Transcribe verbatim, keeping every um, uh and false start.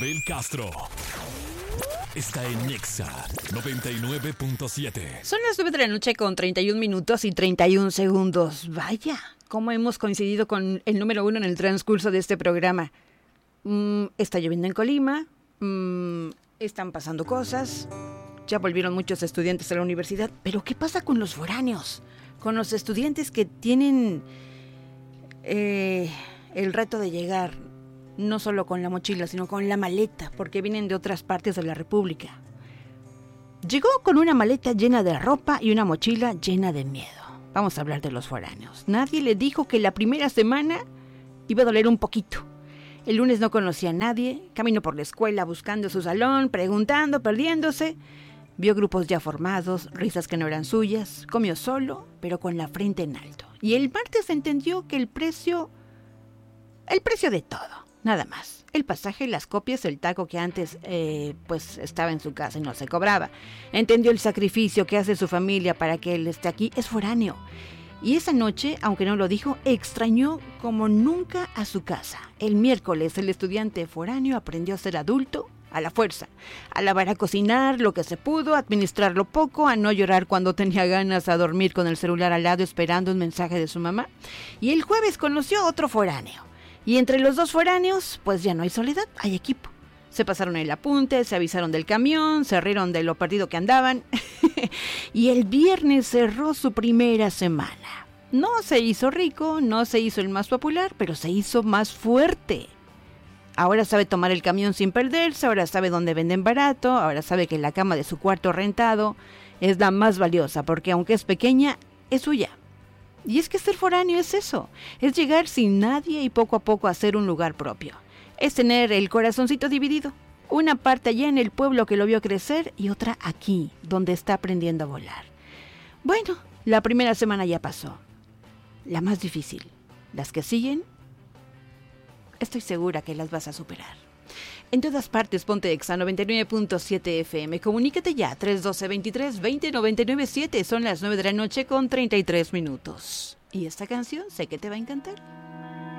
Abel Castro está en Nexa noventa y nueve punto siete. Son las nueve de la noche con treinta y un minutos y treinta y un segundos. Vaya, cómo hemos coincidido con el número uno en el transcurso de este programa. Mm, está lloviendo en Colima, mm, están pasando cosas, ya volvieron muchos estudiantes a la universidad, pero ¿qué pasa con los foráneos? Con los estudiantes que tienen eh, el reto de llegar no solo con la mochila, sino con la maleta, porque vienen de otras partes de la República. Llegó con una maleta llena de ropa y una mochila llena de miedo. Vamos a hablar de los foráneos. Nadie le dijo que la primera semana iba a doler un poquito. El lunes no conocía a nadie, caminó por la escuela buscando su salón, preguntando, perdiéndose. Vio grupos ya formados, risas que no eran suyas, comió solo, pero con la frente en alto. Y el martes entendió que el precio, el precio de todo, nada más. El pasaje, las copias, el taco que antes eh, pues estaba en su casa y no se cobraba. Entendió el sacrificio que hace su familia para que él esté aquí, es foráneo. Y esa noche, aunque no lo dijo, extrañó como nunca a su casa. El miércoles, el estudiante foráneo aprendió a ser adulto a la fuerza, a lavar, a cocinar lo que se pudo, a administrar lo poco, a no llorar cuando tenía ganas, a dormir con el celular al lado esperando un mensaje de su mamá. Y el jueves conoció a otro foráneo. Y entre los dos foráneos, pues ya no hay soledad, hay equipo. Se pasaron el apunte, se avisaron del camión, se rieron de lo perdido que andaban. Y el viernes cerró su primera semana. No se hizo rico, no se hizo el más popular, pero se hizo más fuerte. Ahora sabe tomar el camión sin perderse, ahora sabe dónde venden barato, ahora sabe que la cama de su cuarto rentado es la más valiosa, porque aunque es pequeña, es suya. Y es que ser foráneo es eso, es llegar sin nadie y poco a poco hacer un lugar propio. Es tener el corazoncito dividido, una parte allá en el pueblo que lo vio crecer y otra aquí, donde está aprendiendo a volar. Bueno, la primera semana ya pasó. La más difícil, las que siguen, estoy segura que las vas a superar. En todas partes, ponte Exa noventa y nueve punto siete F M. Comunícate ya, tres uno dos, veintitrés veinte noventa y nueve siete. Son las nueve de la noche con treinta y tres minutos. Y esta canción sé que te va a encantar.